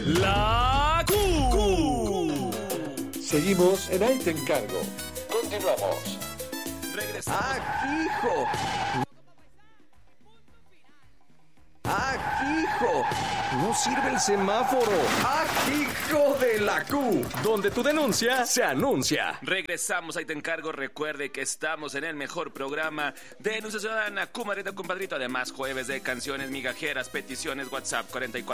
La Q. Seguimos en Ahí Te Encargo. Continuamos. Regresamos. ¡Ah, hijo! ¡Ah, hijo! ¡No sirve el semáforo! ¡Ah, hijo de la Q! Donde tu denuncia se anuncia. Regresamos, Ahí Te Encargo. Recuerde que estamos en el mejor programa de denuncia ciudadana, Cumarita Compadrito. Además, jueves de canciones migajeras, peticiones, WhatsApp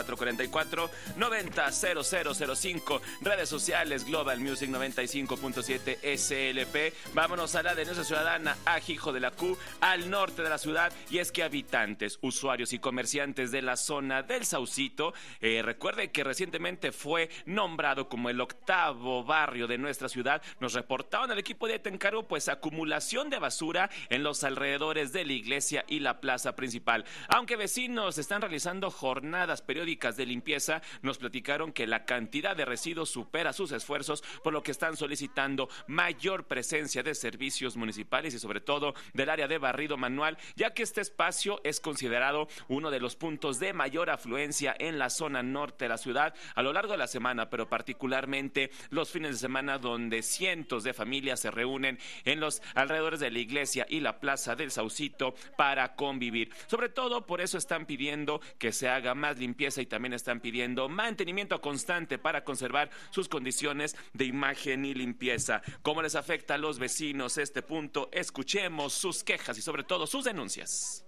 4444-900005, redes sociales, Global Music 95.7 SLP. Vámonos a la denuncia ciudadana, hijo de la Q, al norte de la ciudad. Y es que habitantes, usuarios y comerciantes de la zona del Saucito, recuerde que recientemente fue nombrado como el 8º barrio de nuestra ciudad. Nos reportaban al equipo de Ahí Te Encargo, pues acumulación de basura en los alrededores de la iglesia y la plaza principal. Aunque vecinos están realizando jornadas periódicas de limpieza, nos platicaron que la cantidad de residuos supera sus esfuerzos, por lo que están solicitando mayor presencia de servicios municipales y sobre todo del área de barrido manual, ya que este espacio es considerado uno de los puntos de mayor afluencia en la zona norte de la ciudad a lo largo de la semana, pero particularmente los fines de semana, donde cientos de familias se reúnen en los alrededores de la iglesia y la plaza del Saucito para convivir. Sobre todo por eso están pidiendo que se haga más limpieza y también están pidiendo mantenimiento constante para conservar sus condiciones de imagen y limpieza. ¿Cómo les afecta a los vecinos este punto? Escuchemos sus quejas y sobre todo sus denuncias.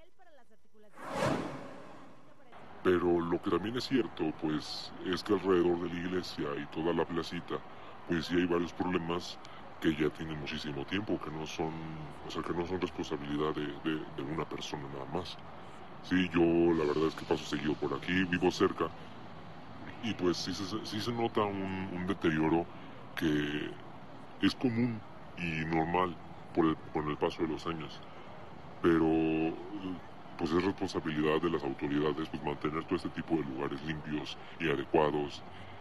Pero lo que también es cierto, pues, es que alrededor de la iglesia y toda la placita, pues sí hay varios problemas que ya tienen muchísimo tiempo, que no son, o sea, que no son responsabilidad de una persona nada más. Sí, yo la verdad es que paso seguido por aquí, vivo cerca, y pues sí se nota un deterioro que es común y normal por el paso de los años, pero pues es responsabilidad de las autoridades pues mantener todo este tipo de lugares limpios y adecuados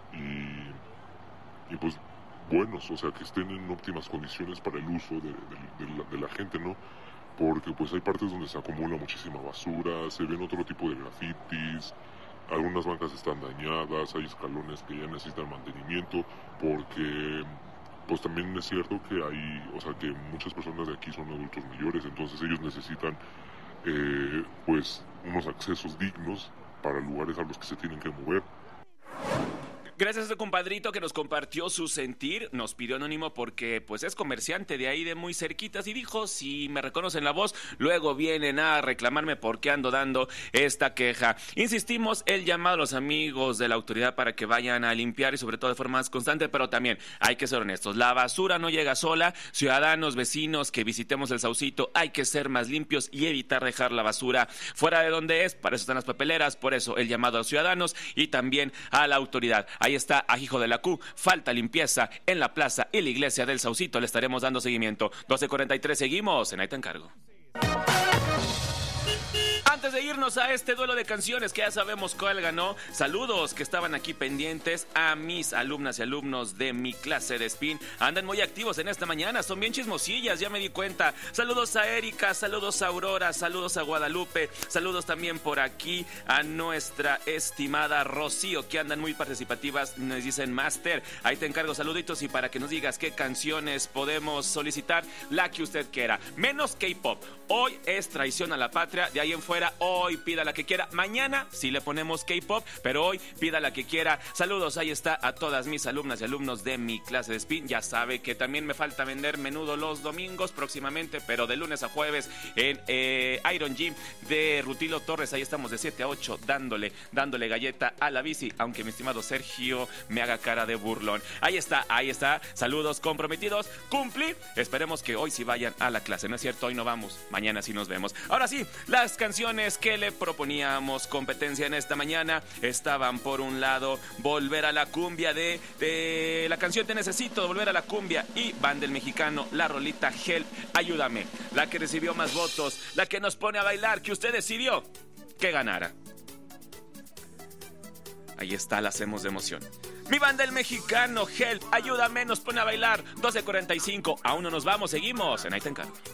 y pues buenos, o sea, que estén en óptimas condiciones para el uso de la gente, ¿no? Porque pues hay partes donde se acumula muchísima basura, se ven otro tipo de grafitis, algunas bancas están dañadas, hay escalones que ya necesitan mantenimiento, porque pues también es cierto que hay, o sea, que muchas personas de aquí son adultos mayores, entonces ellos necesitan pues unos accesos dignos para lugares a los que se tienen que mover. Gracias a este compadrito que nos compartió su sentir, nos pidió anónimo porque pues es comerciante de ahí de muy cerquitas y dijo, si me reconocen la voz, luego vienen a reclamarme porque ando dando esta queja. Insistimos, el llamado a los amigos de la autoridad para que vayan a limpiar y sobre todo de forma más constante, pero también hay que ser honestos, la basura no llega sola, ciudadanos, vecinos que visitemos el Saucito, hay que ser más limpios y evitar dejar la basura fuera de donde es, para eso están las papeleras, por eso el llamado a los ciudadanos y también a la autoridad. Ahí está, hijo de la Q, falta limpieza en la plaza y la iglesia del Saucito, le estaremos dando seguimiento. 12:43, seguimos en Ahí Te Encargo. Antes de irnos a este duelo de canciones que ya sabemos cuál ganó, saludos que estaban aquí pendientes a mis alumnas y alumnos de mi clase de spin. Andan muy activos en esta mañana, son bien chismosillas, ya me di cuenta. Saludos a Erika, saludos a Aurora, saludos a Guadalupe, saludos también por aquí a nuestra estimada Rocío, que andan muy participativas, nos dicen Master, Ahí Te Encargo, saluditos y para que nos digas qué canciones podemos solicitar, la que usted quiera, menos K-pop. Hoy es traición a la patria, de ahí en fuera hoy pida la que quiera, mañana sí le ponemos K-pop, pero hoy pida la que quiera. Saludos, ahí está a todas mis alumnas y alumnos de mi clase de spin. Ya sabe que también me falta vender menudo los domingos próximamente, pero de lunes a jueves en Iron Gym de Rutilo Torres, ahí estamos de 7 a 8 dándole galleta a la bici, aunque mi estimado Sergio me haga cara de burlón. Ahí está, saludos comprometidos, cumplí, esperemos que hoy sí vayan a la clase, no es cierto, hoy no vamos, mañana sí nos vemos. Ahora sí, las canciones que le proponíamos competencia en esta mañana estaban por un lado Volver a la Cumbia de la canción Te Necesito, Volver a la Cumbia, y Banda El Mexicano, la rolita Help, Ayúdame, la que recibió más votos, la que nos pone a bailar, que usted decidió que ganara. Ahí está, la hacemos de emoción. Mi Banda El Mexicano, Help, Ayúdame, nos pone a bailar. 12:45, aún no nos vamos, seguimos en Ahí Te Encargo.